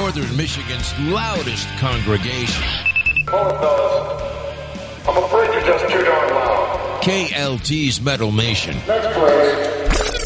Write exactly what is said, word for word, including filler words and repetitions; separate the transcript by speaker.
Speaker 1: Northern Michigan's loudest congregation.
Speaker 2: Hold it, fellas. I'm afraid you're just too darn loud.
Speaker 1: K L T's Metal Nation.
Speaker 2: Next place.